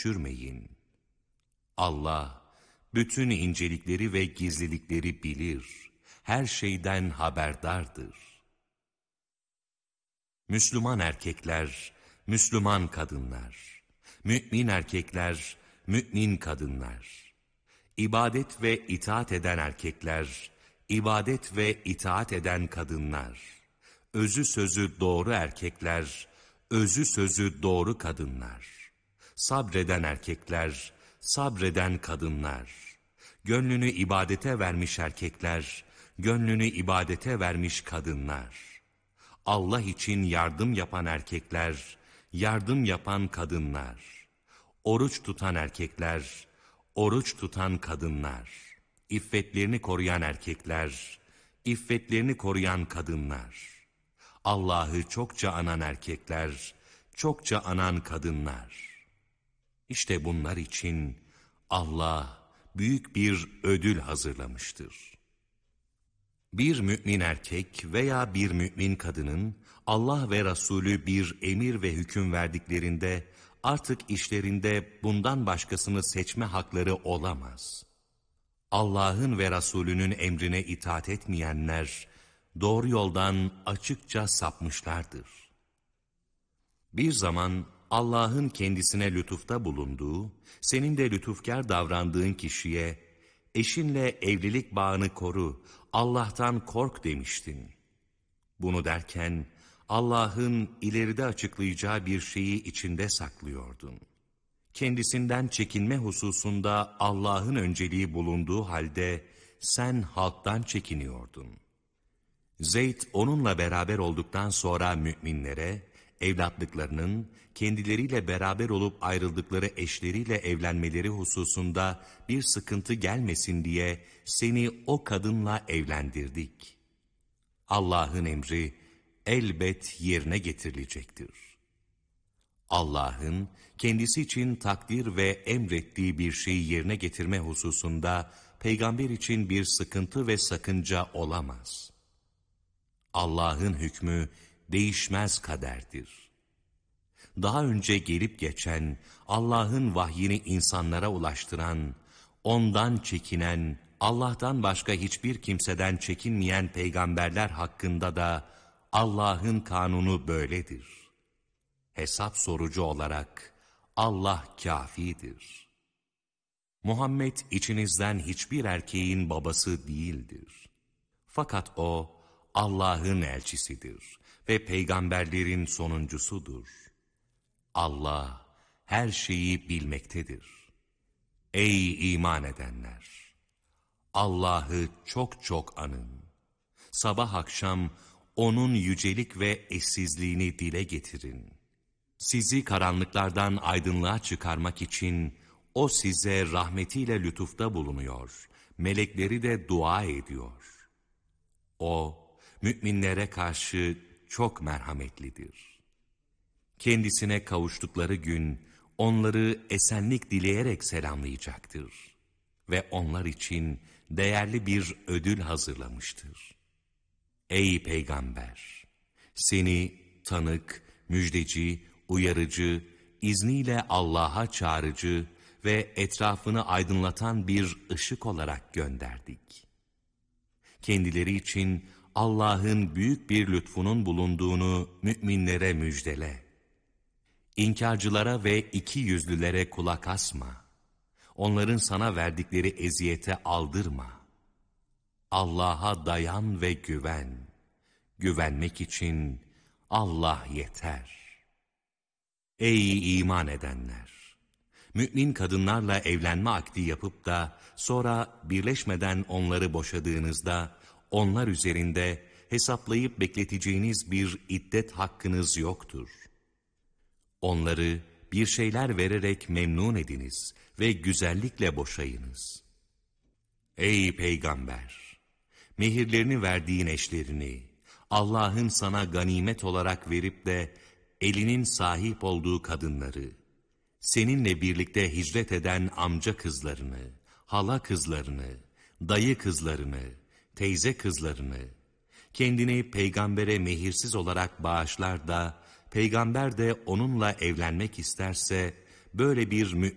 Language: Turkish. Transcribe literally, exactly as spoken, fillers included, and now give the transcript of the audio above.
düşürmeyin. Allah, bütün incelikleri ve gizlilikleri bilir, her şeyden haberdardır. Müslüman erkekler, Müslüman kadınlar, mümin erkekler, mümin kadınlar, ibadet ve itaat eden erkekler, ibadet ve itaat eden kadınlar, özü sözü doğru erkekler, özü sözü doğru kadınlar, sabreden erkekler, sabreden kadınlar, gönlünü ibadete vermiş erkekler, gönlünü ibadete vermiş kadınlar, Allah için yardım yapan erkekler, yardım yapan kadınlar, oruç tutan erkekler, oruç tutan kadınlar, iffetlerini koruyan erkekler, iffetlerini koruyan kadınlar, Allah'ı çokça anan erkekler, çokça anan kadınlar. İşte bunlar için Allah büyük bir ödül hazırlamıştır. Bir mümin erkek veya bir mümin kadının Allah ve Resulü bir emir ve hüküm verdiklerinde artık işlerinde bundan başkasını seçme hakları olamaz. Allah'ın ve Resulünün emrine itaat etmeyenler doğru yoldan açıkça sapmışlardır. Bir zaman Allah'ın kendisine lütufta bulunduğu, senin de lütufkar davrandığın kişiye, eşinle evlilik bağını koru, Allah'tan kork demiştin. Bunu derken Allah'ın ileride açıklayacağı bir şeyi içinde saklıyordun. Kendisinden çekinme hususunda Allah'ın önceliği bulunduğu halde sen halktan çekiniyordun. Zeyd onunla beraber olduktan sonra müminlere, evlatlıklarının kendileriyle beraber olup ayrıldıkları eşleriyle evlenmeleri hususunda bir sıkıntı gelmesin diye seni o kadınla evlendirdik. Allah'ın emri elbet yerine getirilecektir. Allah'ın kendisi için takdir ve emrettiği bir şeyi yerine getirme hususunda peygamber için bir sıkıntı ve sakınca olamaz. Allah'ın hükmü değişmez kaderdir. Daha önce gelip geçen, Allah'ın vahyini insanlara ulaştıran, ondan çekinen, Allah'tan başka hiçbir kimseden çekinmeyen peygamberler hakkında da Allah'ın kanunu böyledir. Hesap sorucu olarak Allah kâfidir. Muhammed içinizden hiçbir erkeğin babası değildir. Fakat o Allah'ın elçisidir ve peygamberlerin sonuncusudur. Allah her şeyi bilmektedir. Ey iman edenler! Allah'ı çok çok anın. Sabah akşam onun yücelik ve eşsizliğini dile getirin. Sizi karanlıklardan aydınlığa çıkarmak için o size rahmetiyle lütufta bulunuyor. Melekleri de dua ediyor. O, müminlere karşı çok merhametlidir. Kendisine kavuştukları gün onları esenlik dileyerek selamlayacaktır. Ve onlar için değerli bir ödül hazırlamıştır. Ey Peygamber! Seni tanık, müjdeci, uyarıcı, izniyle Allah'a çağırıcı ve etrafını aydınlatan bir ışık olarak gönderdik. Kendileri için Allah'ın büyük bir lütfunun bulunduğunu müminlere müjdele. İnkarcılara ve iki yüzlülere kulak asma. Onların sana verdikleri eziyete aldırma. Allah'a dayan ve güven. Güvenmek için Allah yeter. Ey iman edenler! Mümin kadınlarla evlenme akdi yapıp da sonra birleşmeden onları boşadığınızda onlar üzerinde hesaplayıp bekleteceğiniz bir iddet hakkınız yoktur. Onları bir şeyler vererek memnun ediniz ve güzellikle boşayınız. Ey Peygamber! Mehirlerini verdiğin eşlerini, Allah'ın sana ganimet olarak verip de elinin sahip olduğu kadınları, seninle birlikte hicret eden amca kızlarını, hala kızlarını, dayı kızlarını, teyze kızlarını, kendini peygambere mehirsiz olarak bağışlar da, peygamber de onunla evlenmek isterse, böyle bir